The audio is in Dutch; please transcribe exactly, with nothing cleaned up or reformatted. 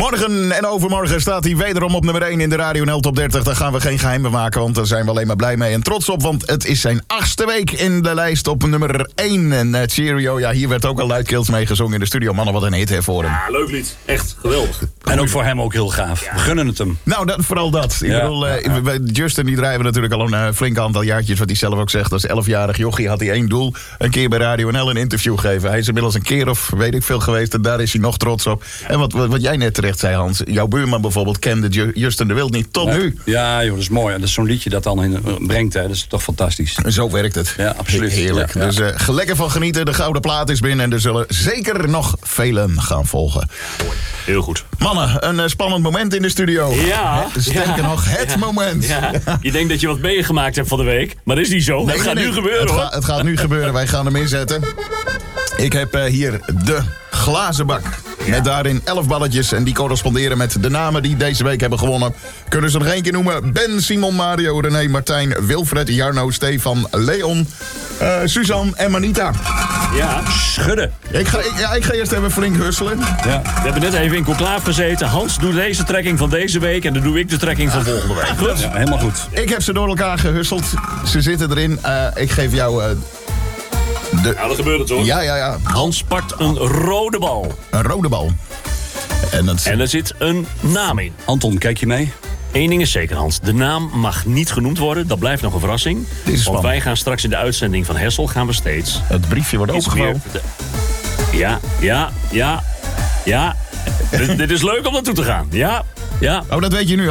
Morgen en overmorgen staat hij wederom op nummer één in de Radio N L Top dertig. Daar gaan we geen geheimen maken, want daar zijn we alleen maar blij mee en trots op. Want het is zijn achtste week in de lijst op nummer één. En uh, Cheerio, ja, hier werd ook al luidkeels mee gezongen in de studio. Mannen, wat een hit hè voor hem. Ja, leuk lied. Echt geweldig. En ook voor hem ook heel gaaf. Ja. We gunnen het hem. Nou, dat, vooral dat. Ik ja, bedoel, uh, ja. bij Justin die draaien we natuurlijk al een uh, flink aantal jaartjes. Wat hij zelf ook zegt, als elfjarig jochie had hij één doel. Een keer bij Radio N L een interview geven. Hij is inmiddels een keer of weet ik veel geweest. En daar is hij nog trots op. En wat, wat, wat jij net terecht zei, Hans. Jouw buurman bijvoorbeeld kende Justin de Wild niet tot ja. nu. Ja, joh, dat is mooi. Dat is zo'n liedje dat dan in, uh, brengt. Hè. Dat is toch fantastisch. En zo werkt het. Ja, absoluut. Heerlijk. Ja, ja. Dus uh, gelekker van genieten. De gouden plaat is binnen. En er zullen zeker nog velen gaan volgen. Heel goed. Mannen, een uh, spannend moment in de studio. Ja. Sterker ja, nog, het ja, moment. Ja. Je denkt dat je wat meegemaakt hebt van de week. Maar dat is niet zo. Nee, het gaat nee, nu nee. gebeuren, het hoor. Ga, het gaat nu gebeuren. Wij gaan hem inzetten. Ik heb uh, hier de glazen bak. Ja. Met daarin elf balletjes. En die corresponderen met de namen die deze week hebben gewonnen. Kunnen ze nog één keer noemen. Ben, Simon, Mario, René, Martijn, Wilfred, Jarno, Stefan, Leon, uh, Suzanne en Manita. Ja. Schudden. Ik ga, ik, ja, ik ga eerst even flink husselen. Ja. We hebben net even in conclave gezeten. Hans doet deze trekking van deze week. En dan doe ik de trekking van volgende week. Goed? Ja, helemaal goed. Ik heb ze door elkaar gehusseld. Ze zitten erin. Uh, ik geef jou... Uh, de... Ja, dat gebeurt het hoor. Ja, ja, ja. Hans pakt een rode bal. Een rode bal. En, dat... en er zit een naam in. Anton, kijk je mee? Eén ding is zeker, Hans. De naam mag niet genoemd worden. Dat blijft nog een verrassing. Want wij gaan straks in de uitzending van Hessel gaan we steeds... Het briefje wordt opengevouwen. Ja, ja, ja, ja. dit, dit is leuk om naartoe te gaan. Ja, ja. Oh, dat weet je nu.